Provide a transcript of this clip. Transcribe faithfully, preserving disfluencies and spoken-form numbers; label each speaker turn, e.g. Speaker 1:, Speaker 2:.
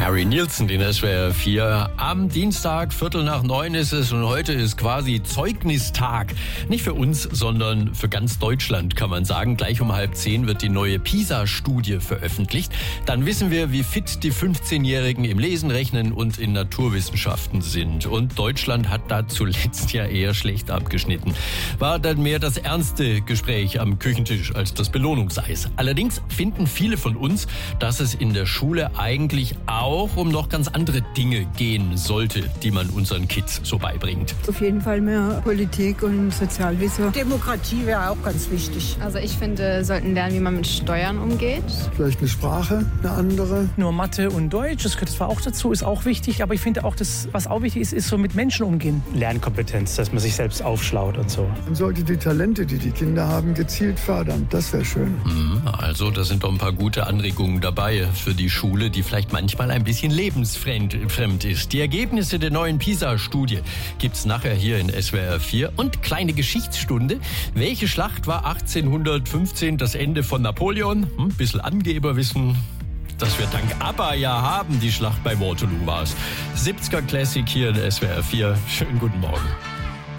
Speaker 1: Harry Nilsson, den S W R vier. Am Dienstag, Viertel nach neun ist es und heute ist quasi Zeugnistag. Nicht für uns, sondern für ganz Deutschland, kann man sagen. Gleich um halb zehn wird die neue PISA-Studie veröffentlicht. Dann wissen wir, wie fit die fünfzehnjährigen im Lesen, Rechnen und in Naturwissenschaften sind. Und Deutschland hat da zuletzt ja eher schlecht abgeschnitten. War dann mehr das ernste Gespräch am Küchentisch als das Belohnungseis. Allerdings finden viele von uns, dass es in der Schule eigentlich auch um noch ganz andere Dinge gehen sollte, die man unseren Kids so beibringt.
Speaker 2: Auf jeden Fall mehr Politik und Sozialwissen.
Speaker 3: Demokratie wäre auch ganz wichtig.
Speaker 4: Also ich finde, sollten lernen, wie man mit Steuern umgeht.
Speaker 5: Vielleicht eine Sprache, eine andere.
Speaker 6: Nur Mathe und Deutsch, das gehört zwar auch dazu, ist auch wichtig, aber ich finde auch, das, was auch wichtig ist, ist so mit Menschen umgehen.
Speaker 7: Lernkompetenz, dass man sich selbst aufschlaut und so.
Speaker 5: Man sollte die Talente, die die Kinder haben, gezielt fördern. Das wäre schön.
Speaker 1: Also, da sind doch ein paar gute Anregungen dabei für die Schule, die vielleicht manchmal ein bisschen lebensfremd fremd ist. Die Ergebnisse der neuen PISA-Studie gibt's nachher hier in S W R vier. Und kleine Geschichtsstunde. Welche Schlacht war achtzehnhundertfünfzehn das Ende von Napoleon? Hm, bisschen Angeberwissen, das wir dank ABBA ja haben. Die Schlacht bei Waterloo war's. siebziger Classic hier in S W R vier. Schönen guten Morgen.